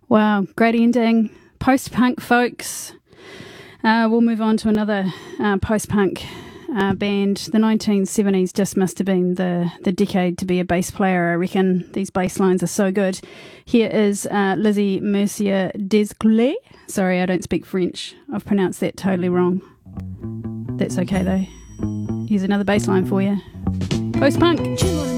Wow, great ending. Post-punk, folks. We'll move on to another post-punk band. The 1970s just must have been the decade to be a bass player, I reckon. These bass lines are so good. Here is Lizzie Mercier Descoulet. Sorry, I don't speak French. I've pronounced that totally wrong. That's okay, though. Here's another bass line for you. Post-punk.